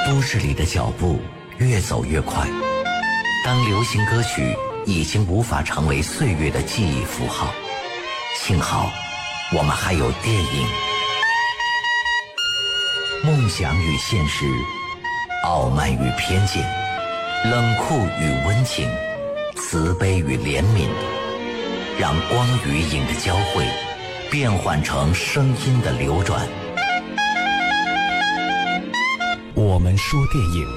都市里的脚步越走越快，当流行歌曲已经无法成为岁月的记忆符号，幸好我们还有电影。梦想与现实，傲慢与偏见，冷酷与温情，慈悲与怜悯，让光与影的交汇变换成声音的流转。我们说电影。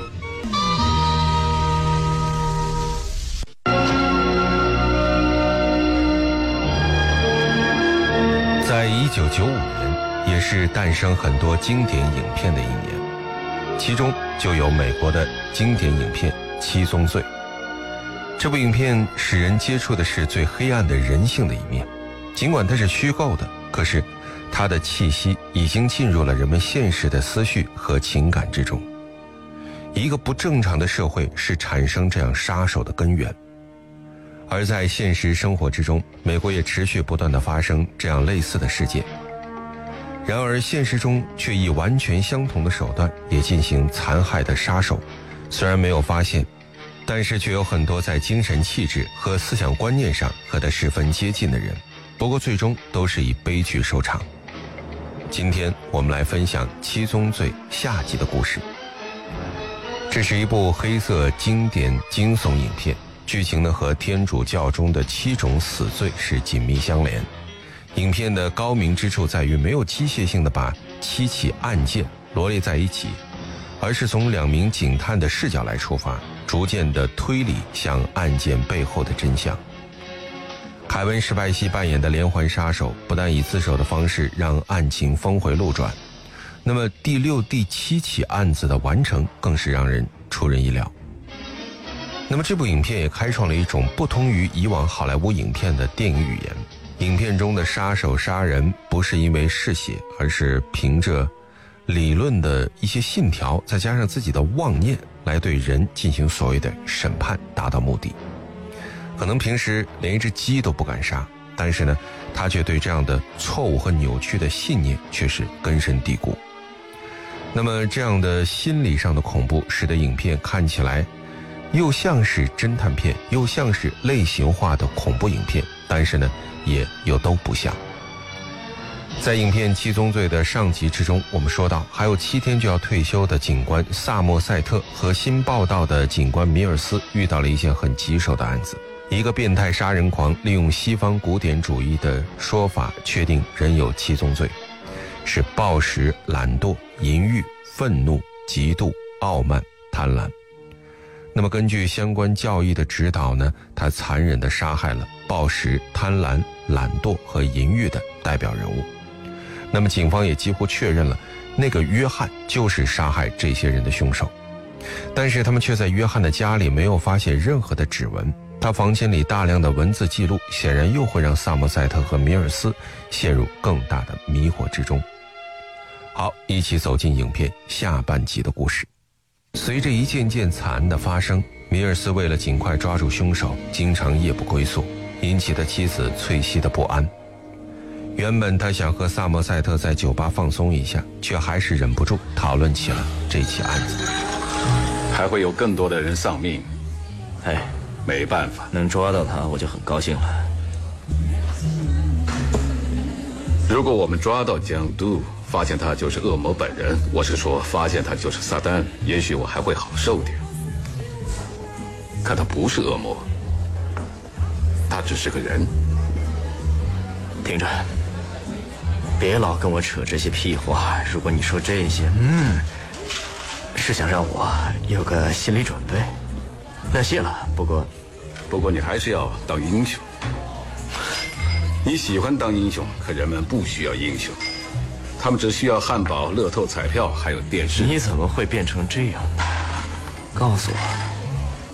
在1995年，也是诞生很多经典影片的一年，其中就有美国的经典影片《七宗罪》。这部影片使人接触的是最黑暗的人性的一面，尽管它是虚构的，可是它的气息已经进入了人们现实的思绪和情感之中。一个不正常的社会是产生这样杀手的根源，而在现实生活之中，美国也持续不断地发生这样类似的事件。然而现实中却以完全相同的手段也进行残害的杀手，虽然没有发现，但是却有很多在精神气质和思想观念上和他十分接近的人，不过最终都是以悲剧收场。今天我们来分享《七宗罪》下集的故事。这是一部黑色经典惊悚影片，剧情呢和天主教中的7种死罪是紧密相连。影片的高明之处在于没有机械性的把7起案件罗列在一起，而是从2名警探的视角来出发，逐渐的推理向案件背后的真相。凯文·史派西扮演的连环杀手不但以自首的方式让案情峰回路转，那么第6、第7起案子的完成更是让人出人意料。那么这部影片也开创了一种不同于以往好莱坞影片的电影语言。影片中的杀手杀人不是因为嗜血，而是凭着理论的一些信条，再加上自己的妄念来对人进行所谓的审判，达到目的。可能平时连一只鸡都不敢杀，但是呢，他却对这样的错误和扭曲的信念却是根深蒂固。那么这样的心理上的恐怖使得影片看起来又像是侦探片，又像是类型化的恐怖影片，但是呢也又都不像。在影片《七宗罪》的上集之中，我们说到还有7天就要退休的警官萨默塞特和新报道的警官米尔斯遇到了一件很棘手的案子。一个变态杀人狂利用西方古典主义的说法确定人有7宗罪，是暴食、懒惰、淫欲、愤怒、嫉妒、傲慢、贪婪。那么根据相关教义的指导呢，他残忍地杀害了暴食、贪婪、懒惰和淫欲的代表人物。那么警方也几乎确认了那个约翰就是杀害这些人的凶手，但是他们却在约翰的家里没有发现任何的指纹。他房间里大量的文字记录显然又会让萨默塞特和米尔斯陷入更大的迷惑之中。好，一起走进影片下半集的故事。随着一件件惨案的发生，米尔斯为了尽快抓住凶手，经常夜不归宿，引起他妻子翠西的不安。原本他想和萨默塞特在酒吧放松一下，却还是忍不住讨论起了这起案子。 还会有更多的人丧命。没办法， 能抓到他我就很高兴了。 如果我们抓到江都，发现他就是恶魔本人，我是说发现他就是撒旦，也许我还会好受点。可他不是恶魔，他只是个人。 听着，别老跟我扯这些屁话，如果你说这些是想让我有个心理准备，那谢了。 不过你还是要当英雄。你喜欢当英雄，可人们不需要英雄，他们只需要汉堡、乐透彩票还有电视。 你怎么会变成这样呢？告诉我，